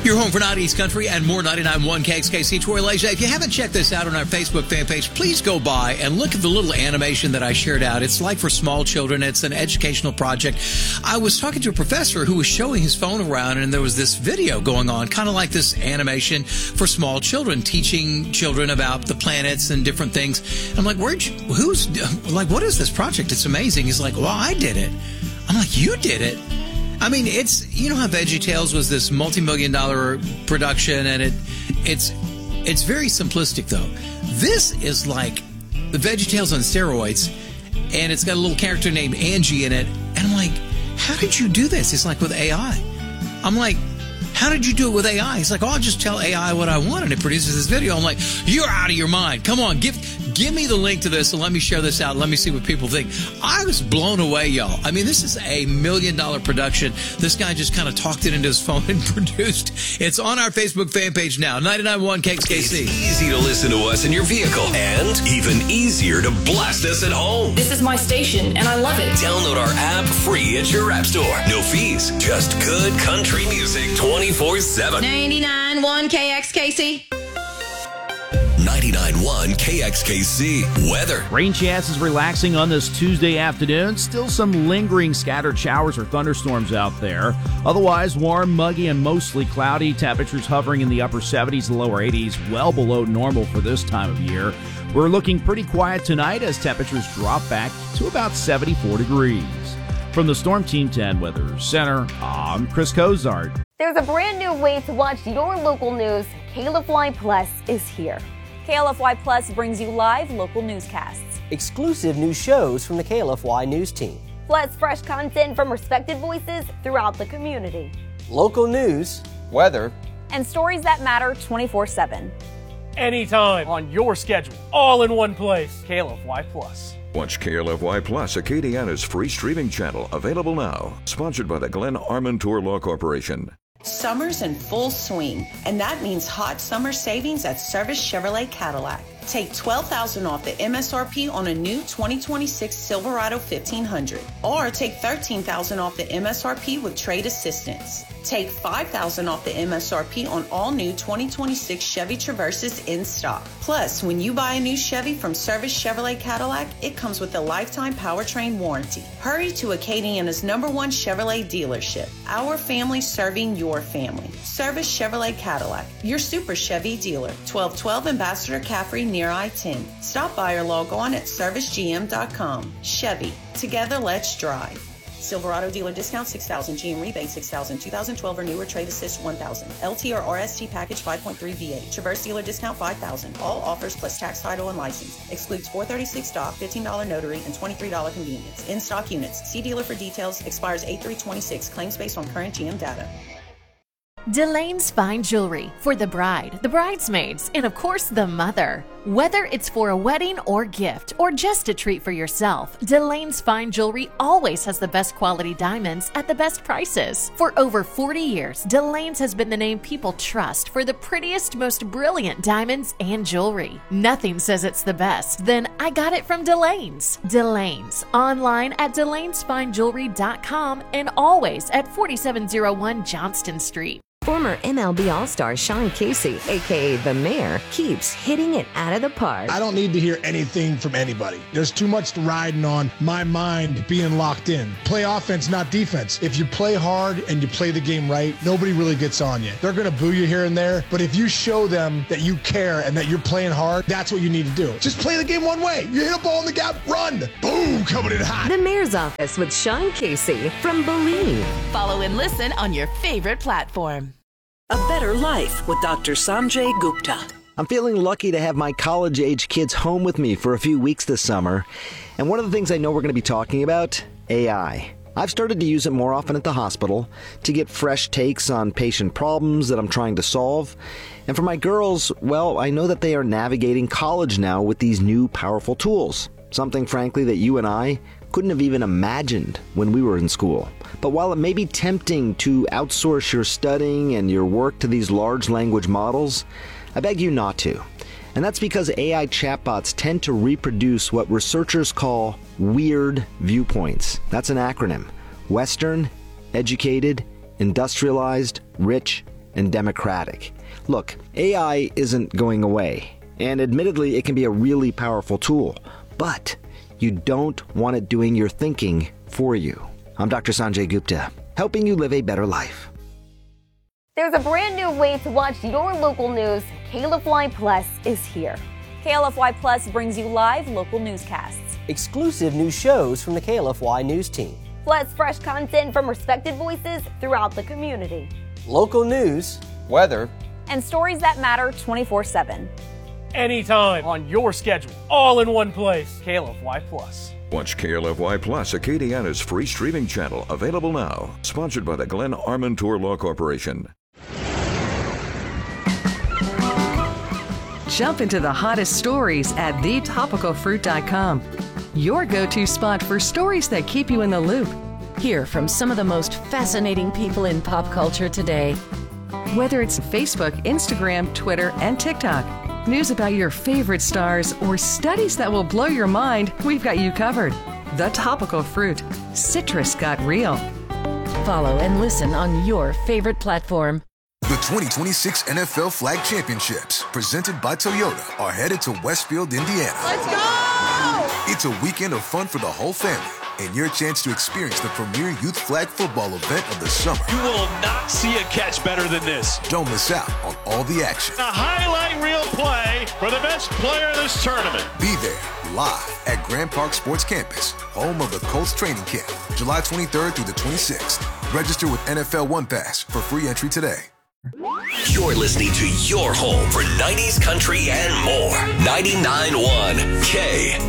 Your home for 90s country and more. 99.1 KXKC, Troy Leger. If you haven't checked this out on our Facebook fan page, please go by and look at the little animation that I shared out. It's like for small children. It's an educational project. I was talking to a professor who was showing his phone around, and there was this video going on, kind of like this animation for small children, teaching children about the planets and different things. I'm like, what is this project? It's amazing. He's like, well, I did it. I'm like, you did it? I mean, you know how VeggieTales was this multi-million-dollar production, and it's very simplistic, though. This is like the VeggieTales on steroids, and it's got a little character named Angie in it, and I'm like, how did you do this? It's like with AI. I'm like, how did you do it with AI? He's like, oh, I'll just tell AI what I want, and it produces this video. I'm like, you're out of your mind. Come on, give me the link to this, and let me share this out. Let me see what people think. I was blown away, y'all. I mean, this is a $1 million production. This guy just kind of talked it into his phone and produced. It's on our Facebook fan page now, 99.1 KXKC. It's easy to listen to us in your vehicle, and even easier to blast us at home. This is my station, and I love it. Download our app free at your app store. No fees, just good country music 24/7. 99.1 KXKC. 99.1 KXKC weather. Rain chances relaxing on this Tuesday afternoon. Still some lingering scattered showers or thunderstorms out there. Otherwise, warm, muggy, and mostly cloudy. Temperatures hovering in the upper 70s and lower 80s, well below normal for this time of year. We're looking pretty quiet tonight as temperatures drop back to about 74 degrees. From the Storm Team 10 Weather Center, I'm Chris Cozart. There's a brand new way to watch your local news. KLFY Plus is here. KLFY Plus brings you live local newscasts, exclusive new shows from the KLFY news team, plus fresh content from respected voices throughout the community, local news, weather, and stories that matter 24/7. Anytime, on your schedule, all in one place. KLFY Plus. Watch KLFY Plus, Acadiana's free streaming channel, available now. Sponsored by the Glenn Armentour Law Corporation. Summer's in full swing, and that means hot summer savings at Service Chevrolet Cadillac. Take $12,000 off the MSRP on a new 2026 Silverado 1500, or take $13,000 off the MSRP with trade assistance. Take $5,000 off the MSRP on all new 2026 Chevy Traverses in stock. Plus, when you buy a new Chevy from Service Chevrolet Cadillac, it comes with a lifetime powertrain warranty. Hurry to Acadiana's #1 Chevrolet dealership. Our family serving your family. Service Chevrolet Cadillac, your super Chevy dealer. 1212 Ambassador Caffrey near I-10. Stop by or log on at servicegm.com. Chevy, together let's drive. Silverado dealer discount $6,000, GM rebate $6,000, 2012 or newer trade assist $1,000, LT or RST package 5.3 V8, Traverse dealer discount $5,000. All offers plus tax, title, and license. Excludes $436 stock, $15 notary, and $23 convenience. In stock units. See dealer for details. Expires 8/3/26. Claims based on current GM data. Delane's Fine Jewelry for the bride, the bridesmaids, and of course the mother. Whether it's for a wedding or gift or just a treat for yourself, Delane's Fine Jewelry always has the best quality diamonds at the best prices. For over 40 years, Delane's has been the name people trust for the prettiest, most brilliant diamonds and jewelry. Nothing says it's the best, then I got it from Delane's. Delane's, online at delanesfinejewelry.com and always at 4701 Johnston Street. Former MLB All-Star Sean Casey, a.k.a. The Mayor, keeps hitting it out of the park. I don't need to hear anything from anybody. There's too much riding on my mind being locked in. Play offense, not defense. If you play hard and you play the game right, nobody really gets on you. They're going to boo you here and there, but if you show them that you care and that you're playing hard, that's what you need to do. Just play the game one way. You hit a ball in the gap, run. Boom, coming in hot. The Mayor's Office with Sean Casey from Believe. Follow and listen on your favorite platform. A better life with Dr. Sanjay Gupta. I'm feeling lucky to have my college-age kids home with me for a few weeks this summer. And one of the things I know we're going to be talking about, AI. I've started to use it more often at the hospital to get fresh takes on patient problems that I'm trying to solve. And for my girls, well, I know that they are navigating college now with these new powerful tools. Something, frankly, that you and I couldn't have even imagined when we were in school. But while it may be tempting to outsource your studying and your work to these large language models, I beg you not to. And that's because AI chatbots tend to reproduce what researchers call weird viewpoints. That's an acronym. Western, educated, industrialized, rich, and democratic. Look, AI isn't going away, and admittedly, it can be a really powerful tool, but you don't want it doing your thinking for you. I'm Dr. Sanjay Gupta, helping you live a better life. There's a brand new way to watch your local news. KLFY Plus is here. KLFY Plus brings you live local newscasts. Exclusive new shows from the KLFY News team. Plus fresh content from respected voices throughout the community. Local news, weather, and stories that matter 24/7. Anytime, on your schedule, all in one place. KLFY Plus. Watch KLFY Plus, Acadiana's free streaming channel, available now. Sponsored by the Glenn Armentour Law Corporation. Jump into the hottest stories at thetopicalfruit.com. Your go-to spot for stories that keep you in the loop. Hear from some of the most fascinating people in pop culture today. Whether it's Facebook, Instagram, Twitter, and TikTok, news about your favorite stars, or studies that will blow your mind, we've got you covered. The Topical Fruit. Citrus got real. Follow and listen on your favorite platform. The 2026 NFL Flag Championships, presented by Toyota, are headed to Westfield, Indiana. Let's go! It's a weekend of fun for the whole family, and your chance to experience the premier youth flag football event of the summer. You will not see a catch better than this. Don't miss out on all the action. A highlight reel play for the best player in this tournament. Be there, live at Grand Park Sports Campus, home of the Colts training camp, July 23rd through the 26th. Register with NFL One Pass for free entry today. You're listening to your home for 90s country and more. 99.1 K.